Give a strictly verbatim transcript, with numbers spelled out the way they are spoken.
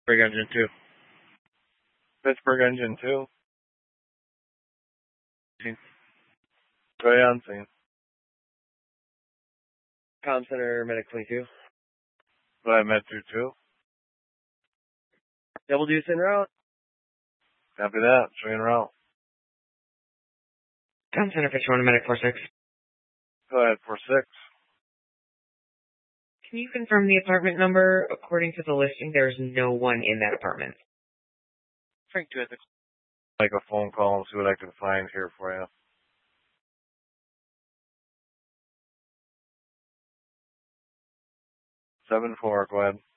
Pittsburgh Engine two. Pittsburgh Engine two. Go ahead on scene. Com Center, Medic twenty-two. Go ahead, Med two two. Double Deuce en route. Copy that. Show you en route. Com Center, Fish one, Medic four six. Go ahead, four six. Can you confirm the apartment number? According to the listing, there's no one in that apartment. Frank two at the... Make a phone call and see what I can find here for you. seven four, go ahead.